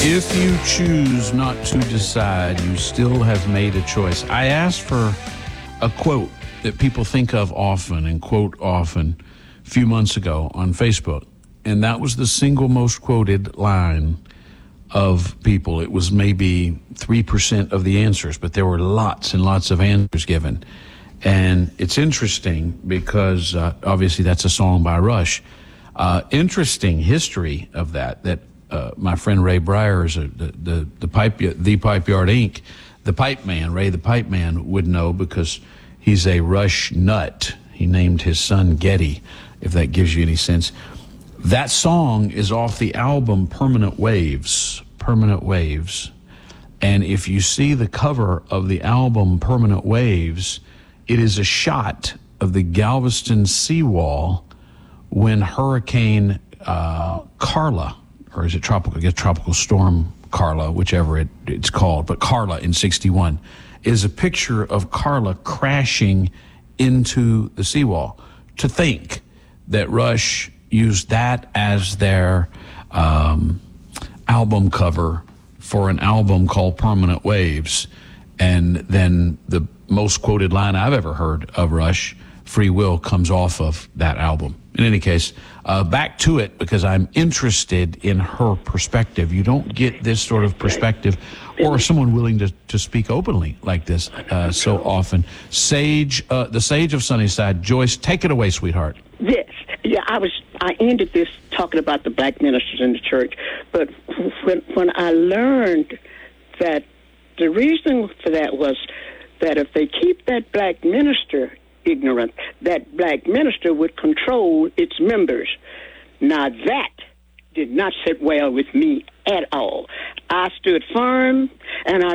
If you choose not to decide, you still have made a choice. I asked for a quote that people think of often and quote often a few months ago on Facebook, and that was the single most quoted line of people. It was maybe 3% of the answers, but there were lots and lots of answers given. And it's interesting because obviously that's a song by Rush. Interesting history of that my friend Ray Breyer is the Pipe Yard Inc., the Pipe Man, Ray the Pipe Man would know because he's a Rush nut. He named his son Getty, if that gives you any sense. That song is off the album Permanent Waves. And if you see the cover of the album Permanent Waves, it is a shot of the Galveston seawall when Hurricane Carla, or is it Tropical Storm Carla, whichever it's called, but Carla in 61, is a picture of Carla crashing into the seawall. To think that Rush used that as their album cover for an album called Permanent Waves, and then the most quoted line I've ever heard of Rush, Free Will, comes off of that album. In any case, back to it, because I'm interested in her perspective. You don't get this sort of perspective or someone willing to speak openly like this so often. The Sage of Sunnyside. Joyce, take it away, sweetheart. Yes. Yeah, I ended this talking about the black ministers in the church, but when I learned that the reason for that was that if they keep that black minister ignorant, that black minister would control its members. Now that did not sit well with me at all. I stood firm, and I